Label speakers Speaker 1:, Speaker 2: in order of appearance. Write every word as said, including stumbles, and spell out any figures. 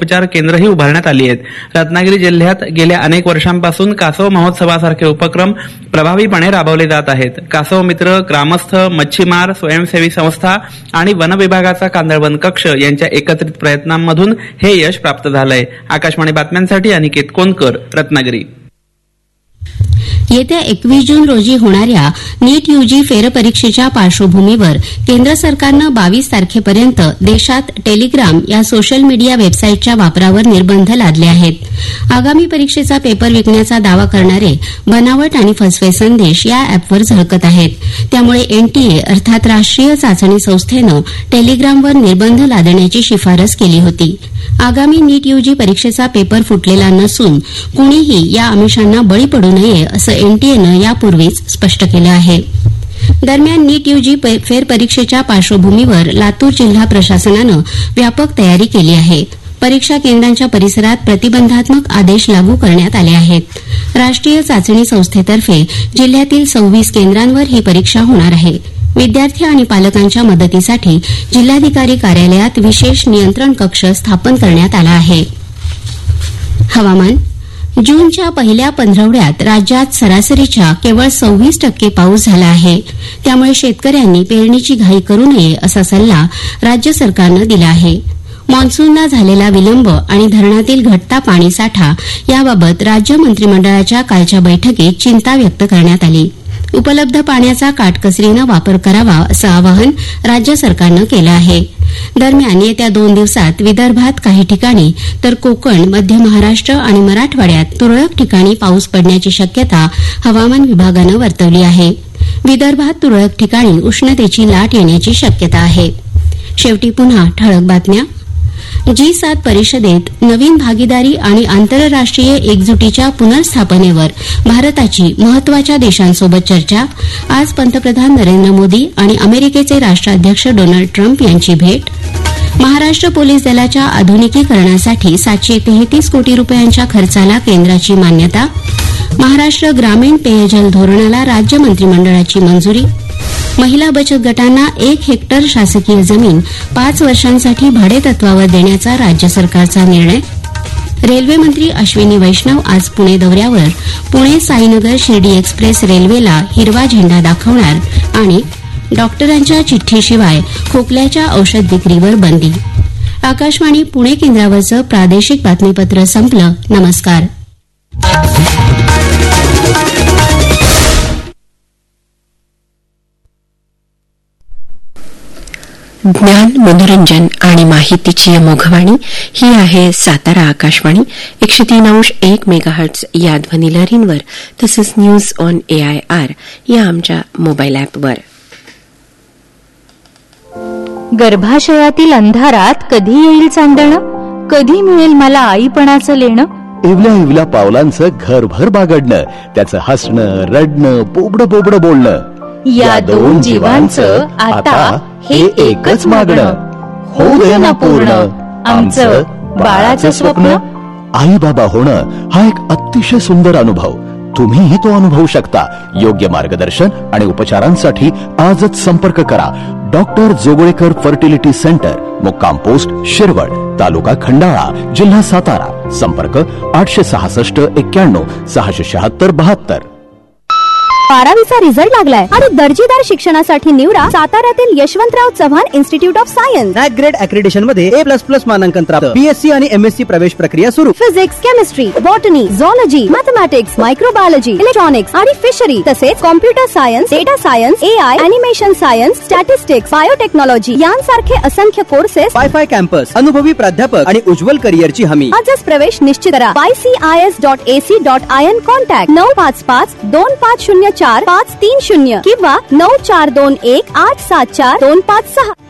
Speaker 1: उपचार केंद्रही उभारण्यात आली आहेत. रत्नागिरी जिल्ह्यात गेल्या अनेक वर्षांपासून कासव महोत्सवासारखे उपक्रम प्रभावीपणे राबवले जात आहेत. कासव मित्र, ग्रामस्थ, मच्छीमार, स्वयंसेवी संस्था आणि वन विभागाचा कांदळवन कक्ष यांच्या एकत्रित प्रयत्नांमधून हे यश प्राप्त झालंय. आकाशवाणी बातम्यांसाठी अनिकेत कोनकर, रत्नागिरी.
Speaker 2: येत्या एकवीस जून रोजी होणाऱ्या नीट यूजी फेरपरीक्षेच्या पार्श्वभूमीवर केंद्र सरकारनं बावीस तारखेपर्यंत देशात टेलिग्राम या सोशल मीडिया वेबसाईटच्या वापरावर निर्बंध लादले आहेत. आगामी परीक्षेचा पेपर विकण्याचा दावा करणारे बनावट आणि फसवे संदेश या अॅपवर झळकत आहेत. त्यामुळे एनटीए अर्थात राष्ट्रीय चाचणी संस्थेनं टेलिग्रामवर निर्बंध लादण्याची शिफारस केली होती. आगामी नीट यूजी परीक्षेचा पेपर फुटलेला नसून कुणीही या आमिषांना बळी पडू नये असं एनटीएनं यापूर्वीच स्पष्ट केलं आहे. दरम्यान नीट यूजी फेरपरीक्षेच्या पार्श्वभूमीवर लातूर जिल्हा प्रशासनानं व्यापक तयारी केली आहे. परीक्षा केंद्रांच्या परिसरात प्रतिबंधात्मक आदेश लागू करण्यात आले आहेत. राष्ट्रीय चाचणी संस्थेतर्फे जिल्ह्यातील सव्वीस केंद्रांवर ही परीक्षा होणार आहे. विद्यार्थी आणि पालकांच्या मदतीसाठी जिल्हाधिकारी कार्यालयात विशेष नियंत्रण कक्ष स्थापन करण्यात आला आहे. हवामान. जूनच्या पहिल्या पंधरवड्यात राज्यात सरासरीच्या केवळ सव्वीस टक्के पाऊस झाला आहे. त्यामुळे शेतकऱ्यांनी पेरणीची घाई करू नये असा सल्ला राज्य सरकारनं दिला आहे. मान्सूनला झालेला विलंब आणि धरणातील घटता पाणीसाठा याबाबत राज्य मंत्रिमंडळाच्या कालच्या बैठकीत चिंता व्यक्त करण्यात आली. उपलब्ध पाण्याचा काटकसरीनं वापर करावा असं आवाहन राज्य सरकारनं केलं आहे. दरम्यान येत्या दोन दिवसात विदर्भात काही ठिकाणी तर कोकण, मध्य महाराष्ट्र आणि मराठवाड्यात तुरळक ठिकाणी पाऊस पडण्याची शक्यता हवामान विभागानं वर्तवली आहे. विदर्भात तुरळक ठिकाणी उष्णतेची लाट येण्याची शक्यता आहे. शेवटी पुन्हा ठळक बातम्या. जी सात परिषदेत नवीन भागीदारी आणि आंतरराष्ट्रीय एकजुटीच्या पुनर्स्थापनेवर भारताची महत्वाच्या देशांसोबत चर्चा. आज पंतप्रधान नरेंद्र मोदी आणि अमेरिकेचे राष्ट्राध्यक्ष डोनाल्ड ट्रम्प यांची भेट. महाराष्ट्र पोलीस दलाच्या आधुनिकीकरणासाठी सातशे तेहतीस कोटी रुपयांच्या खर्चाला केंद्राची मान्यता. महाराष्ट्र ग्रामीण पेयजल धोरणाला राज्य मंत्रिमंडळाची मंजुरी. महिला बचत गटांना एक हेक्टर शासकीय जमीन पाच वर्षांसाठी भाडेतत्वावर देण्याचा राज्य सरकारचा निर्णय. रेल्वे मंत्री अश्विनी वैष्णव आज पुणे दौऱ्यावर. पुणे साईनगर शिर्डी एक्सप्रेस रेल्वेला हिरवा झेंडा दाखवणार. आणि डॉक्टरांच्या चिठ्ठीशिवाय खोकल्याच्या औषध विक्रीवर बंदी. आकाशवाणी पुणे केंद्रावरचं प्रादेशिक बातमीपत्र संपलं. नमस्कार.
Speaker 3: ज्ञान, मनोरंजन आणि माहितीची अमोघवाणी ही आहे सातारा आकाशवाणी एकशे तीन अंश एक मेगाहर्ट्झ या ध्वनिलहरींवर तसंच न्यूज ऑन एआयआर या आमच्या मोबाईल ॲपवर.
Speaker 4: गर्भाशयातील अंधारात कधी येईल चांदणं, कधी मिळेल मला आईपणाचं लेणं.
Speaker 5: इवल्या इवल्या पावलांचं घरभर बागडणं, त्याचं हसणं, रडणं, बोबडं बोबडं बोलणं.
Speaker 4: या दोन जीवांचं आता हे एकच मागणं. होऊ दे ना पूर्ण आमचं बाळाचं स्वप्न.
Speaker 5: आई बाबा होणं हा एक अतिशय सुंदर अनुभव. तुम्हीही तो अनुभवू शकता. योग्य मार्गदर्शन आणि उपचारांसाठी आजच संपर्क करा. डॉक्टर जोगळेकर फर्टिलिटी सेंटर, मुक्काम पोस्ट शिरवळ, तालुका खंडाळा, जिल्हा सातारा. संपर्क आठशे सहासष्ट एक्क्याण्णव सहाशे शहात्तर बहात्तर.
Speaker 6: बारावीचा रिझल्ट लागलाय आणि दर्जेदार शिक्षणासाठी निवडा साताऱ्यातील Yashwantrao Chavan institute of science.
Speaker 7: NAAC grade accreditation मध्ये ए प्लस प्लस मानांकन प्राप्त. बीएससी आणि एमएससी प्रवेश प्रक्रिया सुरू.
Speaker 6: Physics, chemistry, botany, झॉलॉजी, mathematics, microbiology, electronics आणि फिशरी तसेच computer science, data science, AI, animation science, statistics, biotechnology यांसारखे असंख्य कोर्सेस.
Speaker 7: वायफाय कॅम्पस, अनुभवी प्राध्यापक आणि उज्ज्वल करिअरची हमी.
Speaker 6: आजच प्रवेश निश्चित करा. Y C I S dot AC dot I N. Contact नऊ पाच पाच दोन पाच शून्य चार पाच तीन शून्य किंवा नऊ चार दोन एक आठ सात चार दोन पाच सहा.